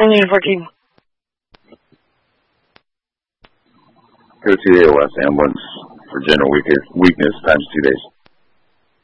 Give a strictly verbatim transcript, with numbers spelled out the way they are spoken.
Unit fourteen. Go to the A L S ambulance for general weakness, weakness times two days.